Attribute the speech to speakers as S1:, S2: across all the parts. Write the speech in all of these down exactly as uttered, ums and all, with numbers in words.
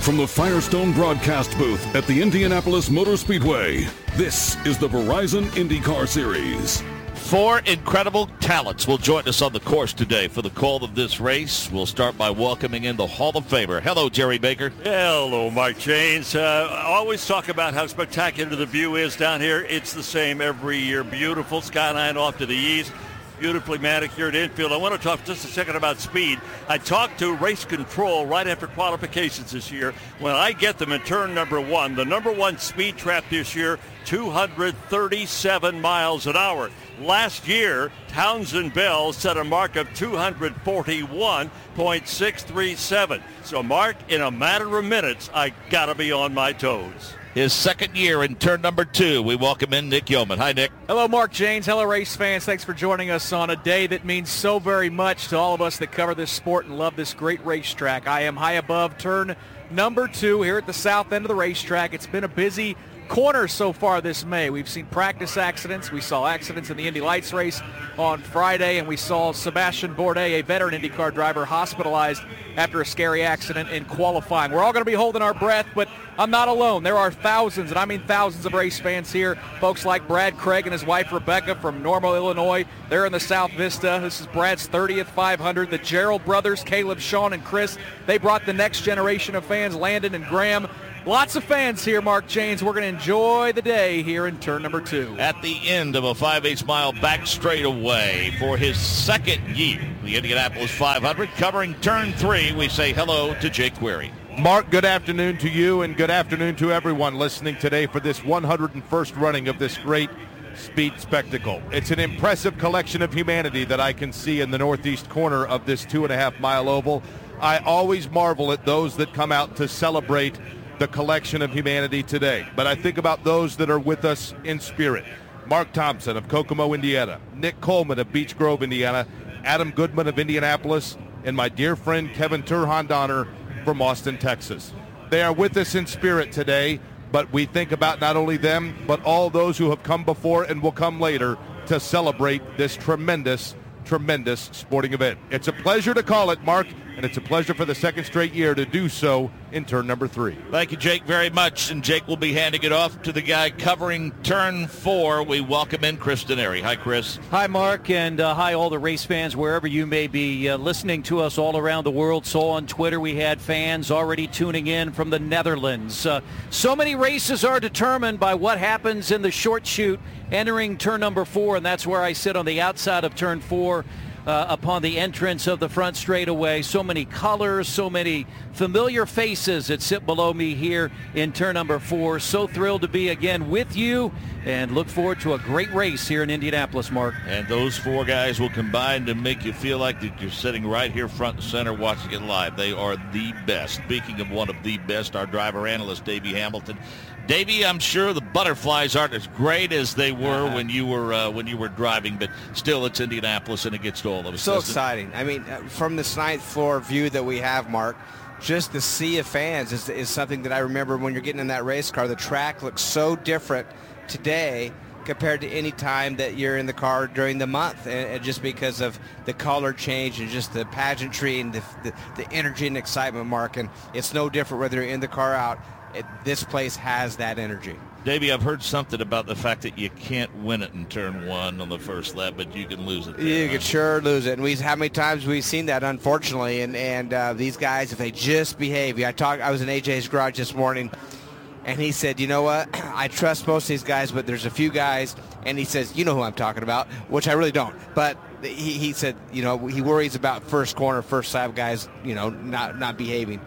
S1: From the Firestone broadcast booth at the Indianapolis Motor Speedway, this is the Verizon IndyCar Series.
S2: Four incredible talents will join us on the course today for the call of this race. We'll start by welcoming in the Hall of Famer. Hello, Jerry Baker.
S3: Hello, Mike Janes. Uh, I always talk about how spectacular the view is down here. It's the same every year. Beautiful skyline off to the east. Beautifully manicured infield. I want to talk just a second about speed. I talked to race control right after qualifications this year. When I get them in turn number one, the number one speed trap this year, two hundred thirty-seven miles an hour. Last year, Townsend Bell set a mark of two hundred forty-one point six three seven. So, Mark, in a matter of minutes, I got to be on my toes.
S2: His second year in turn number two. We welcome in Nick Yeoman. Hi, Nick.
S4: Hello, Mark Janes. Hello, race fans. Thanks for joining us on a day that means so very much to all of us that cover this sport and love this great racetrack. I am high above turn number two here at the south end of the racetrack. It's been a busy corner so far this May. We've seen practice accidents. We saw accidents in the Indy Lights race on Friday, and we saw Sebastian Bourdais, a veteran IndyCar driver, hospitalized after a scary accident in qualifying. We're all going to be holding our breath, but I'm not alone. There are thousands, and I mean thousands of race fans here. Folks like Brad Craig and his wife Rebecca from Normal, Illinois. They're in the South Vista. This is Brad's thirtieth five hundred. The Gerald brothers, Caleb, Sean, and Chris, they brought the next generation of fans, Landon and Graham. Lots of fans here, Mark Janes. We're going to enjoy the day here in turn number two.
S2: At the end of a five eighths mile back straightaway for his second year, the Indianapolis five hundred, covering turn three, we say hello to Jake Query.
S5: Mark, good afternoon to you, and good afternoon to everyone listening today for this one hundred first running of this great speed spectacle. It's an impressive collection of humanity that I can see in the northeast corner of this two and a half mile oval. I always marvel at those that come out to celebrate the collection of humanity today. But I think about those that are with us in spirit. Mark Thompson of Kokomo, Indiana. Nick Coleman of Beech Grove, Indiana. Adam Goodman of Indianapolis. And my dear friend Kevin Turhan Donner from Austin, Texas. They are with us in spirit today, but we think about not only them, but all those who have come before and will come later to celebrate this tremendous, tremendous sporting event. It's a pleasure to call it, Mark, and it's a pleasure for the second straight year to do so in turn number three.
S2: Thank you, Jake, very much. And Jake will be handing it off to the guy covering turn four. We welcome in Chris Denari. Hi, Chris.
S6: Hi, Mark, and uh, hi, all the race fans, wherever you may be uh, listening to us all around the world. So on Twitter, we had fans already tuning in from the Netherlands. Uh, so many races are determined by what happens in the short chute entering turn number four, and that's where I sit on the outside of turn four. Uh, upon the entrance of the front straightaway. So many colors, so many familiar faces that sit below me here in turn number four. So thrilled to be again with you and look forward to a great race here in Indianapolis, Mark.
S2: And those four guys will combine to make you feel like that you're sitting right here front and center watching it live. They are the best. Speaking of one of the best, our driver analyst, Davey Hamilton. Davey, I'm sure the butterflies aren't as great as they were when you were uh, when you were driving, but still it's Indianapolis and it gets to all of us.
S7: So exciting. I mean, from this ninth floor view that we have, Mark, just the sea of fans is, is something that I remember when you're getting in that race car. The track looks so different today compared to any time that you're in the car during the month, and, and just because of the color change and just the pageantry and the, the, the energy and excitement, Mark. And it's no different whether you're in the car or out. It, this place has that energy.
S2: Davey, I've heard something about the fact that you can't win it in turn one on the first lap, but you can lose it there,
S7: You
S2: huh?
S7: can sure lose it. And we, how many times we've seen that, unfortunately. And and uh, these guys, if they just behave. I talked. I was in A J's garage this morning, and he said, you know what? I trust most of these guys, but there's a few guys. And he says, you know who I'm talking about, which I really don't. But he, he said, you know, he worries about first corner, first lap guys, you know, not not behaving.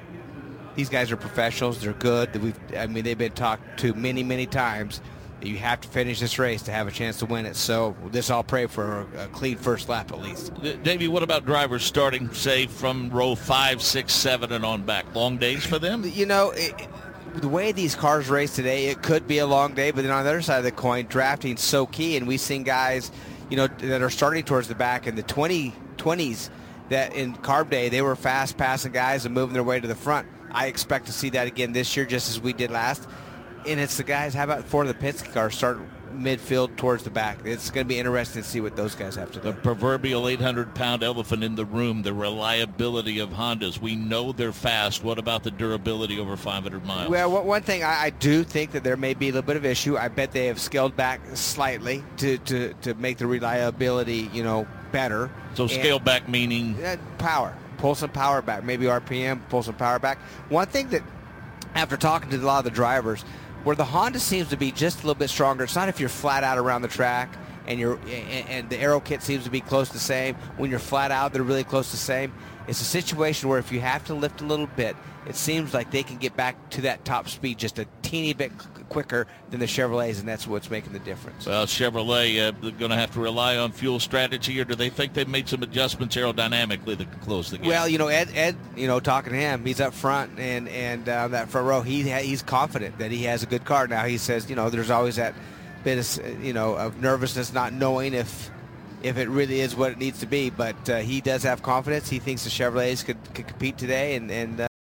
S7: These guys are professionals. They're good. We've, I mean, they've been talked to many, many times. You have to finish this race to have a chance to win it. So this, I'll pray for a clean first lap at least.
S2: Davey, what about drivers starting, say, from row five, six, seven, and on back? Long days for them?
S7: You know, it, the way these cars race today, it could be a long day. But then on the other side of the coin, drafting's so key. And we've seen guys, you know, that are starting towards the back in the twenty, twenties that in carb day, they were fast passing guys and moving their way to the front. I expect to see that again this year, just as we did last. And it's the guys, how about for the Penske car, start midfield towards the back. It's going to be interesting to see what those guys have to do.
S2: The proverbial eight hundred pound elephant in the room, the reliability of Hondas. We know they're fast. What about the durability over five hundred miles?
S7: Well, one thing I, I do think that there may be a little bit of issue. I bet they have scaled back slightly to, to, to make the reliability, you know, better.
S2: So scale and, back meaning?
S7: Uh, power. Pull some power back. Maybe R P M, pull some power back. One thing that, after talking to a lot of the drivers, where the Honda seems to be just a little bit stronger, it's not if you're flat out around the track and you're and, and the aero kit seems to be close to the same. When you're flat out, they're really close to the same. It's a situation where if you have to lift a little bit, it seems like they can get back to that top speed just a teeny bit quicker than the Chevrolets, and that's what's making the difference.
S2: Well, Chevrolet, uh, they're going to have to rely on fuel strategy, or do they think they've made some adjustments aerodynamically that can close the gap?
S7: Well, you know, Ed, Ed, you know, talking to him, he's up front, and and uh, that front row, he he's confident that he has a good car. Now he says, you know, there's always that bit of, you know, of nervousness, not knowing if if it really is what it needs to be, but uh, he does have confidence. He thinks the Chevrolets could, could compete today and and uh,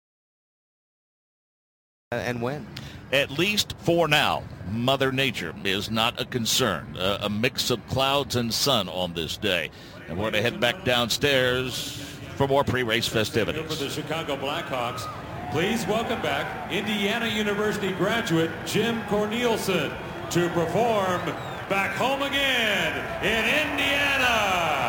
S7: and win.
S2: At least for now, Mother Nature is not a concern. Uh, a mix of clouds and sun on this day. And we're going to head back downstairs for more pre-race festivities.
S8: For the Chicago Blackhawks, please welcome back Indiana University graduate Jim Cornelison to perform Back Home Again in Indiana.